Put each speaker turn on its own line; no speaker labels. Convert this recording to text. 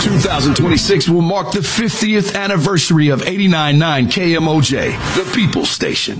2026 will mark the 50th anniversary of 89.9 KMOJ, the People's Station.